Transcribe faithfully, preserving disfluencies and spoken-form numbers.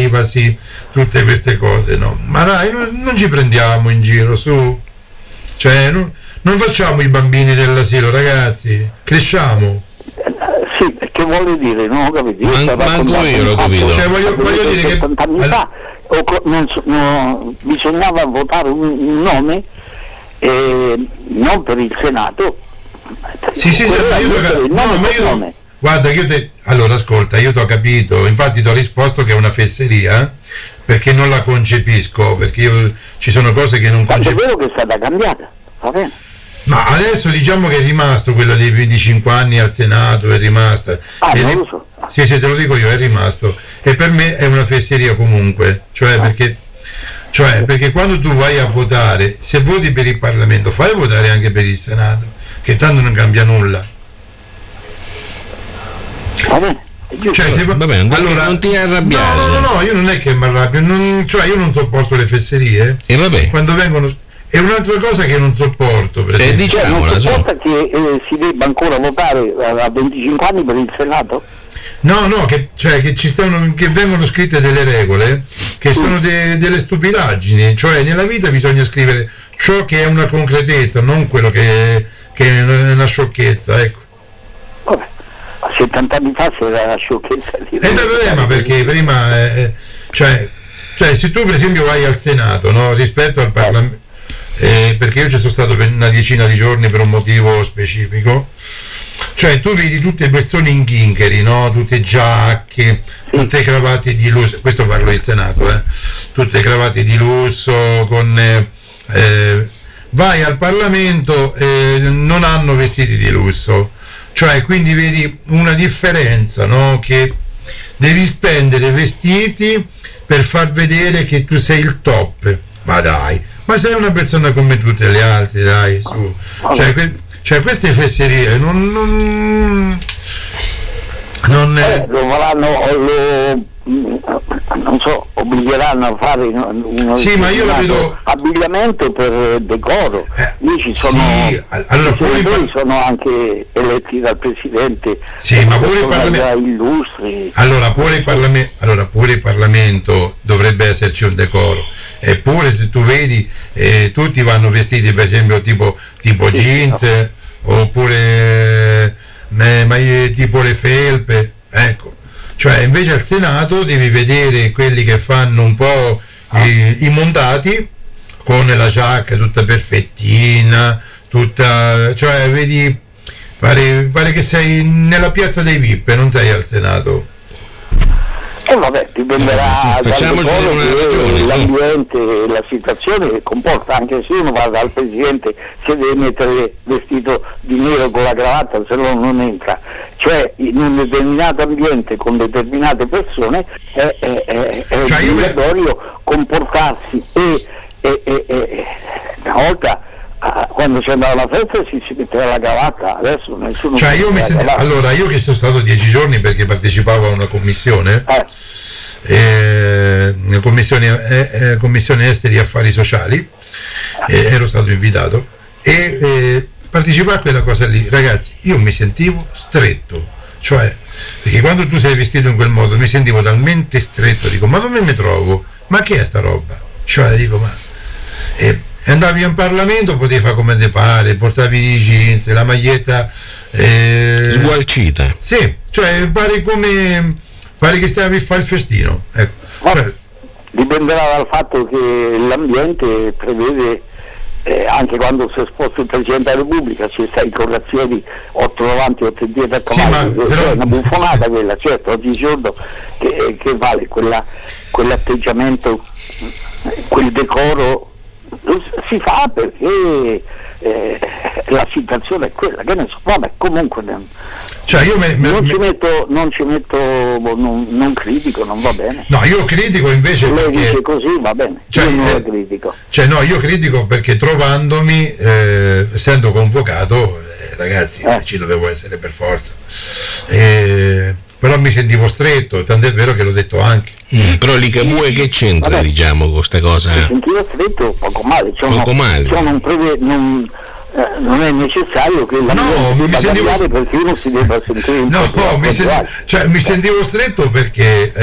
privacy, tutte queste cose, no? Ma dai, non, non ci prendiamo in giro, su, cioè non, non facciamo i bambini dell'asilo, ragazzi, cresciamo. Sì, che vuole dire? Non ho capito. Io Man, manco io l'ho capito. Cioè, voglio, voglio dire che settanta anni fa o, non so, no, bisognava votare un, un nome eh, non per il Senato. Sì, sì, sì, ma io t'ho, no, no, ma io nome. Guarda, io te, allora ascolta, io ti ho capito, infatti ti ho risposto che è una fesseria, perché non la concepisco, perché io ci sono cose che non concepisco. È vero che è stata cambiata, va bene. Ma adesso diciamo che è rimasto quello dei venticinque anni al Senato, è rimasta. Ah, è non ri- lo so. Sì, sì, te lo dico io, è rimasto. E per me è una fesseria comunque, cioè ah. perché cioè perché quando tu vai a votare, se voti per il Parlamento, fai votare anche per il Senato, che tanto non cambia nulla. Va bene. Cioè, se va... Va bene, allora, non ti arrabbiare. No, no, no, no, io non è che mi arrabbio, non, cioè io non sopporto le fesserie. E vabbè. Quando vengono. È un'altra cosa che non sopporto, per esempio. Eh, diciamola, non sopporta che eh, si debba ancora votare a venticinque anni per il Senato? No, no, che, cioè, che ci stanno, che vengono scritte delle regole che sono de, delle stupidaggini, cioè nella vita bisogna scrivere ciò che è una concretezza, non quello che, che è una sciocchezza, ecco. Vabbè, a settanta anni fa c'era la sciocchezza di... Eh beh, ma perché prima, eh, cioè, cioè se tu per esempio vai al Senato, no, rispetto al Parlamento, eh, perché io ci sono stato per una decina di giorni per un motivo specifico, cioè tu vedi tutte persone in ghingheri, no? Tutte giacche, tutte cravatte di lusso, questo parlo del Senato, eh? Tutte cravatte di lusso, con eh, eh, vai al Parlamento e eh, non hanno vestiti di lusso, cioè quindi vedi una differenza, no? Che devi spendere vestiti per far vedere che tu sei il top, ma dai, ma sei una persona come tutte le altre, dai, su, cioè, que- cioè queste fesserie non non, non eh, lo faranno, lo, non so, obbligheranno a fare uno sì, ma io la vedo abbigliamento per decoro. Eh, lì ci sono sì, allora, i senatori pure sono anche eletti dal presidente, sì, ma pure il Parlamento illustri. Allora pure il Parlamento, allora pure il Parlamento dovrebbe esserci un decoro. Eppure se tu vedi eh, tutti vanno vestiti per esempio tipo, tipo jeans, eh, oppure eh, ma, eh, tipo le felpe, ecco, cioè invece al Senato devi vedere quelli che fanno un po' i, i montati con la giacca tutta perfettina, tutta, cioè vedi, pare, pare che sei nella piazza dei V I P, non sei al Senato. E eh vabbè, dipenderà eh, facciamoci una ragione, l'ambiente e la situazione che comporta, anche se uno va dal presidente si deve mettere vestito di nero con la cravatta, se no non entra, cioè in un determinato ambiente con determinate persone è, è, è, è cioè obbligatorio me... comportarsi e, e, e, e una volta quando si andava alla festa si, si metteva la cravatta, adesso nessuno cioè io mi senti... allora io che sono stato dieci giorni perché partecipavo a una commissione eh. Eh, una commissione, eh, commissione esteri e affari sociali, eh, ero stato invitato e eh, partecipavo a quella cosa lì, ragazzi, io mi sentivo stretto, cioè perché quando tu sei vestito in quel modo mi sentivo talmente stretto, dico ma dove mi trovo, ma che è sta roba, cioè dico ma eh, andavi in Parlamento, potevi fare come te pare, portavi i jeans, la maglietta eh, sgualcita. Sì, cioè pare come pare che stavi a fare il festino. Ecco. Cioè, dipenderà dal fatto che l'ambiente prevede eh, anche quando si è esposto il Presidente della Repubblica ci sta in colazioni otto davanti, otto indietro a cavallo, sì, però... è una buffonata quella, certo, oggigiorno che, che vale quella, quell'atteggiamento, quel decoro si fa perché eh, la situazione è quella, che ne so, vabbè, comunque cioè io me, me, non, me... Ci metto, non ci metto non, non critico, non va bene, no, io critico invece se lei perché... dice così va bene, cioè, io non eh, la critico, cioè no, io critico perché trovandomi eh, essendo convocato eh, ragazzi eh. ci dovevo essere per forza eh, però mi sentivo stretto, tant'è vero che l'ho detto anche. Mm, però Ligabue che c'entra, vabbè, diciamo, con questa cosa? Mi sentivo stretto poco male, cioè poco non, male. Cioè non, preve, non, eh, non è necessario che la no, mi debba sentivo... cambiare perché uno si debba sentire un no, po' mi, senti... cioè, mi sentivo stretto perché